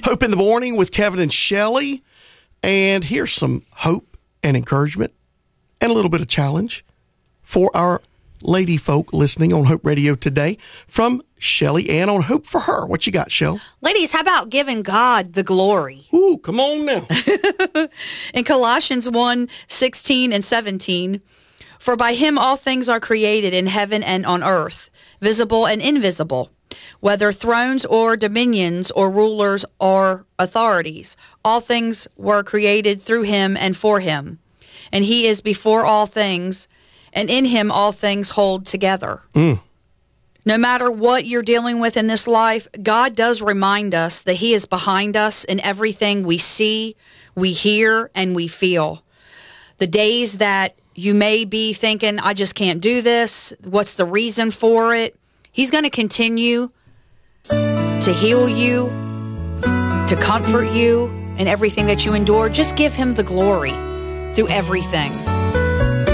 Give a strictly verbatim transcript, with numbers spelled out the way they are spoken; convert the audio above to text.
Hope in the Morning with Kevin and Shelley. And here's some hope and encouragement and a little bit of challenge for our lady folk listening on Hope Radio today from Shelley Ann on Hope for Her. What you got, Shell? Ladies, how about giving God the glory? Ooh, come on now. In Colossians one, sixteen and seventeen, for by him all things are created in heaven and on earth, visible and invisible, whether thrones or dominions or rulers or authorities. All things were created through him and for him. And he is before all things, and in him all things hold together. Mm. No matter what you're dealing with in this life, God does remind us that he is behind us in everything we see, we hear, and we feel. The days that you may be thinking, I just can't do this, what's the reason for it? He's going to continue to heal you, to comfort you in everything that you endure. Just give him the glory through everything.